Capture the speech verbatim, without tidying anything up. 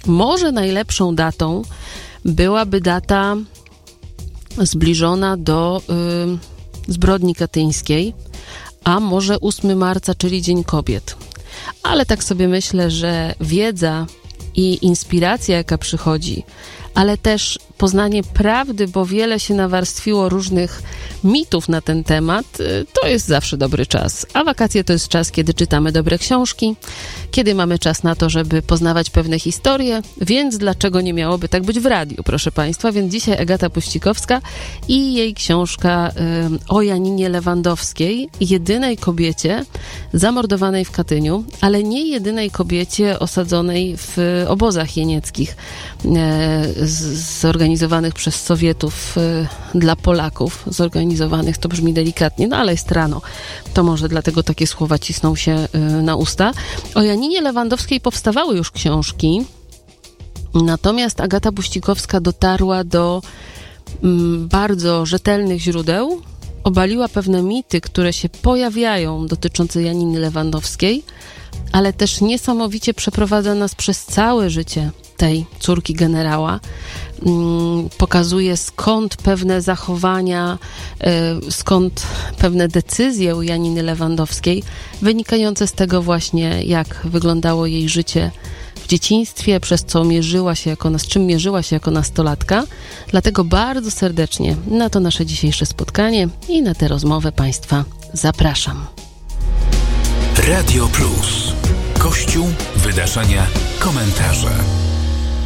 Może najlepszą datą byłaby data zbliżona do y, zbrodni katyńskiej, a może ósmego marca, czyli Dzień Kobiet. Ale tak sobie myślę, że wiedza i inspiracja, jaka przychodzi, ale też poznanie prawdy, bo wiele się nawarstwiło różnych mitów na ten temat, to jest zawsze dobry czas. A wakacje to jest czas, kiedy czytamy dobre książki, kiedy mamy czas na to, żeby poznawać pewne historie, więc dlaczego nie miałoby tak być w radiu, proszę Państwa? Więc dzisiaj Agata Puścikowska i jej książka y, o Janinie Lewandowskiej, jedynej kobiecie zamordowanej w Katyniu, ale nie jedynej kobiecie osadzonej w obozach jenieckich, y, zorganizowanych przez Sowietów y, dla Polaków, zorganizowanych, to brzmi delikatnie, no ale jest rano, to może dlatego takie słowa cisną się y, na usta. O Janinie Lewandowskiej powstawały już książki, natomiast Agata Puścikowska dotarła do mm, bardzo rzetelnych źródeł, obaliła pewne mity, które się pojawiają dotyczące Janiny Lewandowskiej, ale też niesamowicie przeprowadza nas przez całe życie tej córki generała. Hmm, pokazuje, skąd pewne zachowania, y, skąd pewne decyzje u Janiny Lewandowskiej, wynikające z tego właśnie, jak wyglądało jej życie w dzieciństwie, przez co mierzyła się jako, z czym mierzyła się jako nastolatka. Dlatego bardzo serdecznie na to nasze dzisiejsze spotkanie i na tę rozmowę Państwa zapraszam. Radio Plus. Kościół, wydarzenia, komentarze.